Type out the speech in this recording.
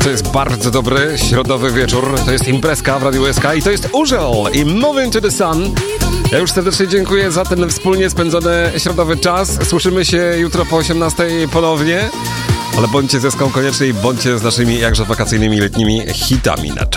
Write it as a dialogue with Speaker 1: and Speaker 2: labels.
Speaker 1: to jest bardzo dobry środowy wieczór. To jest imprezka w Radiu SK i to jest Urzel i Moving to the Sun. Ja już serdecznie dziękuję za ten wspólnie spędzony środowy czas. Słyszymy się jutro po 18:00 ponownie. Ale bądźcie ze SK koniecznie i bądźcie z naszymi jakże wakacyjnymi letnimi hitami na czas.